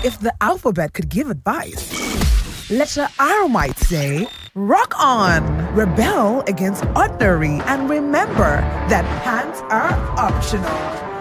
If the alphabet could give advice, letter R might say, rock on, rebel against ordinary, and remember that pants are optional.